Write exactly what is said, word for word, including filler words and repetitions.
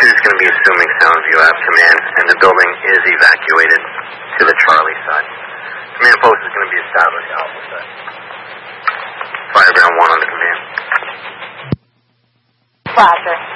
two is going to be assuming Soundview Ave command, and the building is evacuated to the Charlie side. Command post is going to be established Alpha side. Fireground one on the command. Roger.